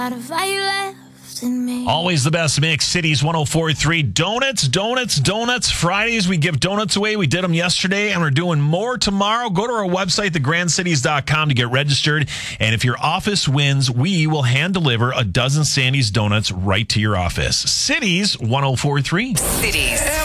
Always the best mix. Cities 104.3. Donuts. Fridays, we give donuts away. We did them yesterday, and we're doing more tomorrow. Go to our website, thegrandcities.com, to get registered. And if your office wins, we will hand deliver a dozen Sandy's donuts right to your office. Cities 104.3. Cities.